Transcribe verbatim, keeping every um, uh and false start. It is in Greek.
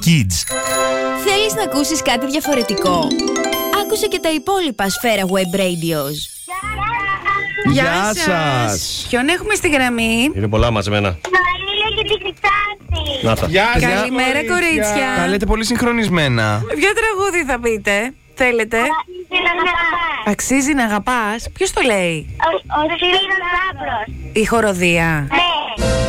Kids. Θέλεις να ακούσεις κάτι διαφορετικό? Άκουσε και τα υπόλοιπα Σφαίρα Web Radios. Γεια Γεια σας. σας. Ποιον έχουμε στη γραμμή? Είναι πολλά μαζεμένα. Μαρίλα και τη Χρυσάφη. Να τα. Γεια σας. Καλημέρα, κορίτσια. Τα λέτε πολύ συγχρονισμένα. Ποιο τραγούδι θα πείτε? Θέλετε? Αξίζει να αγαπάς. Ποιος το λέει? Ο Σπύρος Λάμπρος. Η χοροδία. Ναι.